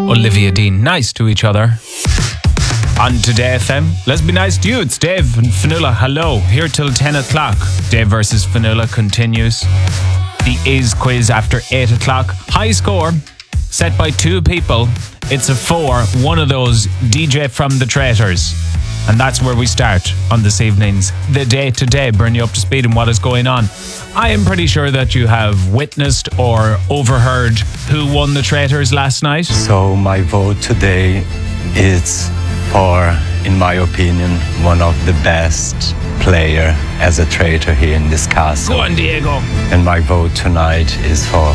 Olivia Dean. Nice to each other. On Today FM, let's be nice to you. It's Dave and Fionnuala. Hello, here till 10 o'clock. Dave versus Fionnuala continues. The Is quiz after 8 o'clock. High score set by two people. It's a 4. One of those, DJ from the Traitors. And that's where we start on this evening's The Day Today, bring you up to speed on what is going on. I am pretty sure that you have witnessed or overheard who won the Traitors last night. So my vote today is for, in my opinion, one of the best player as a traitor here in this castle. Go on, Diego. And my vote tonight is for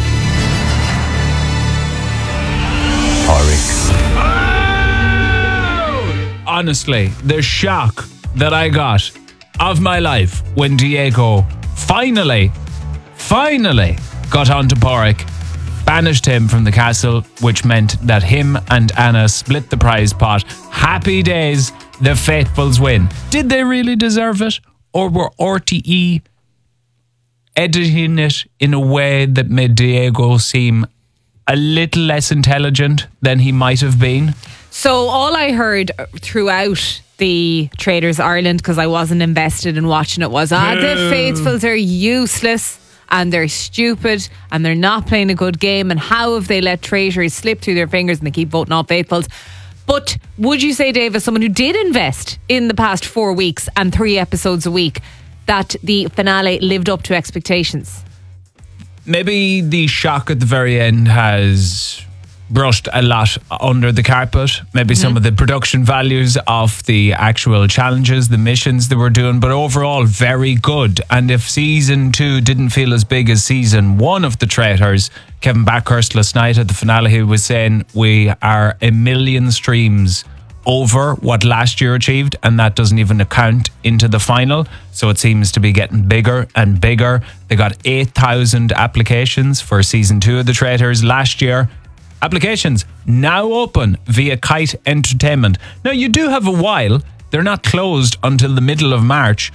Porrick. Oh! Honestly, the shock that I got of my life when Diego finally got onto Porrick, banished him from the castle, which meant that him and Anna split the prize pot. Happy days, the faithfuls win. Did they really deserve it? Or were RTE editing it in a way that made Diego seem a little less intelligent than he might have been? So all I heard throughout the Traitors Ireland, because I wasn't invested in watching it, was the faithfuls are useless and they're stupid and they're not playing a good game, and how have they let traitors slip through their fingers and they keep voting off faithfuls. But would you say, Dave, as someone who did invest in the past 4 weeks and 3 episodes a week, that the finale lived up to expectations? Maybe the shock at the very end has brushed a lot under the carpet. Maybe some of the production values of the actual challenges, the missions they were doing, but overall very good. And if season 2 didn't feel as big as season 1 of The Traitors, Kevin Backhurst last night at the finale, he was saying we are 1 million streams over what last year achieved, and that doesn't even account into the final. So it seems to be getting bigger and bigger. They got 8,000 applications for season 2 of The Traitors last year. Applications now open via Kite Entertainment. Now, you do have a while. They're not closed until the middle of March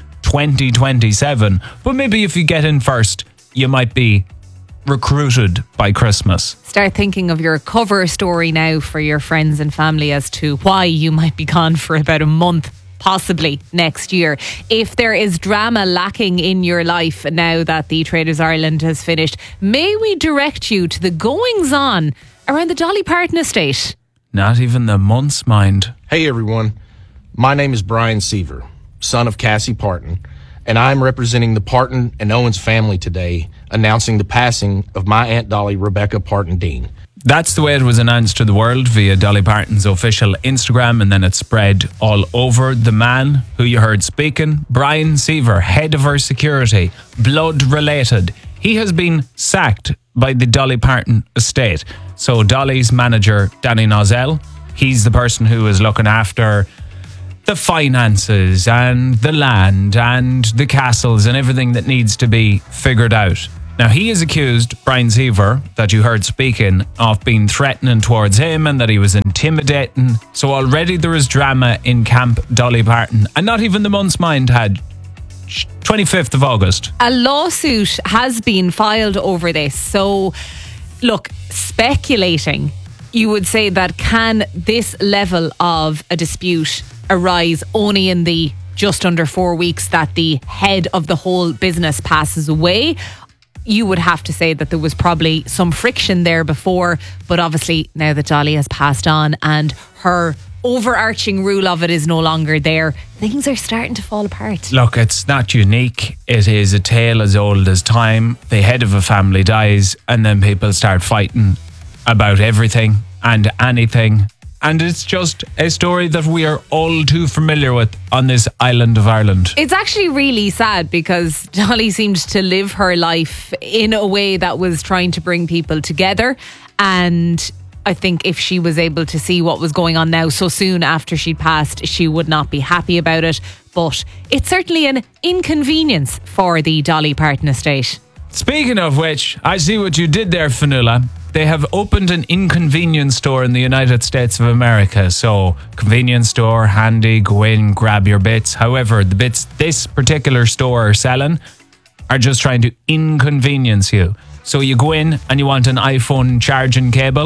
2027. But maybe if you get in first, you might be recruited by Christmas. Start thinking of your cover story now for your friends and family as to why you might be gone for about a month, possibly next year. If there is drama lacking in your life now that the Traitors Ireland has finished, may we direct you to the goings-on around the Dolly Parton estate? Not even the month's mind. Hey everyone, my name is Brian Seaver, son of Cassie Parton, and I'm representing the Parton and Owens family today, announcing the passing of my Aunt Dolly, Rebecca Parton Dean. That's the way it was announced to the world via Dolly Parton's official Instagram, and then it spread all over. The man who you heard speaking, Brian Seaver, head of her security, blood related. He has been sacked by the Dolly Parton estate. So Dolly's manager, Danny Nozzell, he's the person who is looking after the finances and the land and the castles and everything that needs to be figured out. Now, he is accused, Brian Seaver, that you heard speaking, of being threatening towards him and that he was intimidating. So already there is drama in Camp Dolly Parton, and not even the month's mind had 25th of August. A lawsuit has been filed over this. So, look, speculating, you would say that can this level of a dispute arise only in the just under 4 weeks that the head of the whole business passes away? You would have to say that there was probably some friction there before, but obviously now that Dolly has passed on and her overarching rule of it is no longer there, things are starting to fall apart. Look, it's not unique. It is a tale as old as time. The head of a family dies and then people start fighting about everything and anything. And it's just a story that we are all too familiar with on this island of Ireland. It's actually really sad because Dolly seemed to live her life in a way that was trying to bring people together. And I think if she was able to see what was going on now so soon after she'd passed, she would not be happy about it. But it's certainly an inconvenience for the Dolly Parton estate. Speaking of which, I see what you did there, Fionnuala. They have opened an inconvenience store in the United States of America. So, convenience store, handy, go in, grab your bits. However, the bits this particular store are selling are just trying to inconvenience you. So you go in and you want an iPhone charging cable.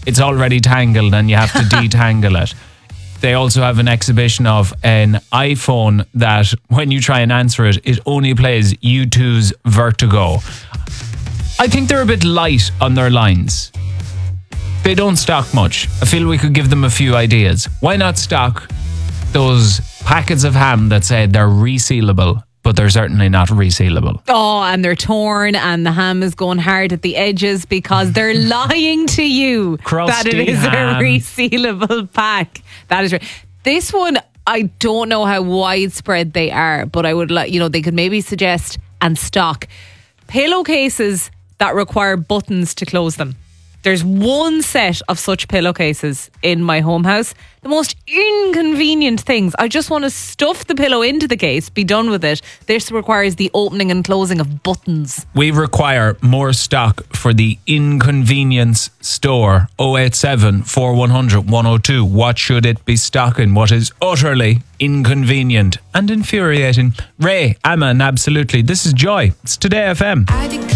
it's already tangled and you have to detangle it. They also have an exhibition of an iPhone that when you try and answer it, it only plays U2's Vertigo. I think they're a bit light on their lines. They don't stock much. I feel we could give them a few ideas. Why not stock those packets of ham that say they're resealable, but they're certainly not resealable? Oh, and they're torn and the ham is going hard at the edges because they're lying to you Crusty that it is ham. a resealable pack. That is right. This one, I don't know how widespread they are, but I would like, they could maybe suggest and stock pillowcases that require buttons to close them. There's one set of such pillowcases in my home house. The most inconvenient things. I just want to stuff the pillow into the case, be done with it. This requires the opening and closing of buttons. We require more stock for the inconvenience store. 087 4100 102. What should it be stocking? What is utterly inconvenient and infuriating? Ray, Amma, and absolutely. This is Joy. It's Today FM. I declare